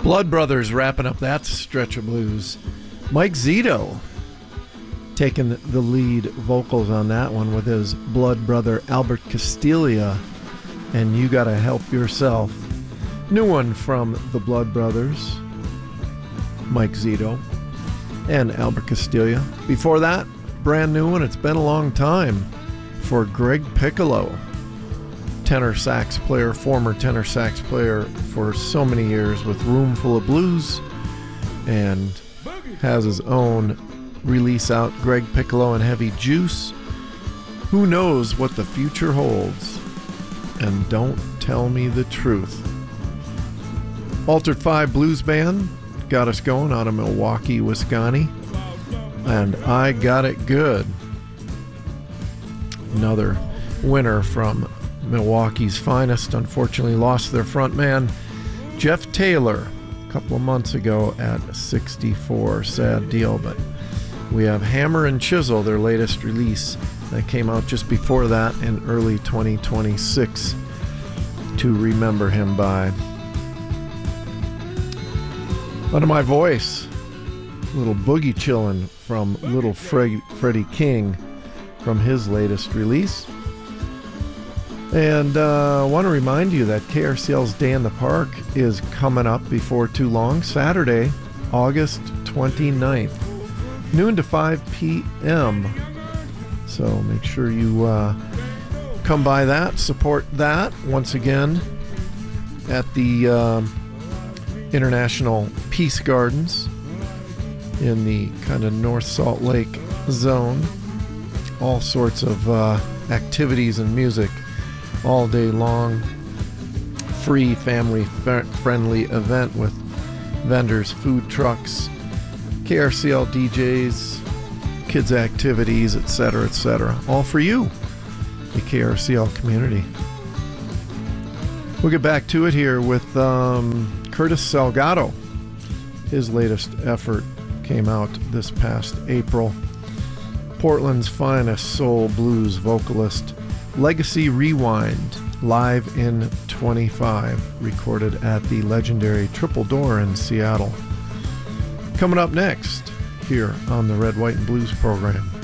Blood Brothers wrapping up that stretch of blues. Mike Zito taking the lead vocals on that one with his blood brother Albert Castiglia and You Gotta Help Yourself. New one from the Blood Brothers, Mike Zito and Albert Castiglia. Before that, brand new one, It's Been a Long Time for Greg Piccolo, tenor sax player, former tenor sax player for so many years with Roomful of Blues, and has his own release out, Greg Piccolo and Heavy Juice. Who knows what the future holds? And Don't Tell Me the Truth. Altered 5 Blues Band got us going out of Milwaukee, Wisconsin. And I Got It Good. Another winner from Milwaukee's finest. Unfortunately lost their front man, Jeff Taylor, a couple of months ago at 64. Sad deal, but we have Hammer and Chisel, their latest release that came out just before that in early 2026 to remember him by. Under my voice, a little boogie chillin' from Little Freddie King from his latest release. And I want to remind you that KRCL's Day in the Park is coming up before too long, Saturday, August 29th, noon to 5 p.m. So make sure you come by that, support that once again at the International Peace Gardens in the kind of North Salt Lake zone. All sorts of activities and music all day long. Free family-friendly event with vendors, food trucks, KRCL DJs, kids activities, etc., etc. All for you, the KRCL community. We'll get back to it here with Curtis Salgado. His latest effort came out this past April. Portland's finest soul blues vocalist, Legacy Rewind, live in 25, recorded at the legendary Triple Door in Seattle. Coming up next, here on the Red, White, and Blues program.